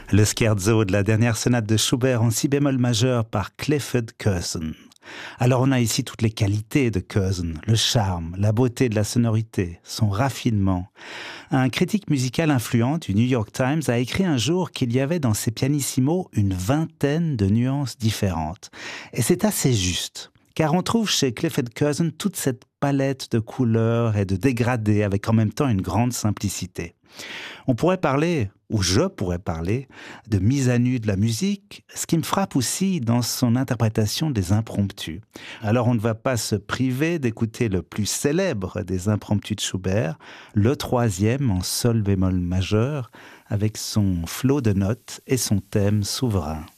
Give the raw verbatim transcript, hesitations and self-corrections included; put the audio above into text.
Le scherzo de la dernière sonate de Schubert en si bémol majeur par Clifford Curzon. Alors on a ici toutes les qualités de Curzon, le charme, la beauté de la sonorité, son raffinement. Un critique musical influent du New York Times a écrit un jour qu'il y avait dans ses pianissimos une vingtaine de nuances différentes. Et c'est assez juste, car on trouve chez Clifford Curzon toute cette palette de couleurs et de dégradés avec en même temps une grande simplicité. On pourrait parler, ou je pourrais parler, de mise à nu de la musique, ce qui me frappe aussi dans son interprétation des impromptus. Alors on ne va pas se priver d'écouter le plus célèbre des impromptus de Schubert, le troisième en sol bémol majeur, avec son flot de notes et son thème souverain.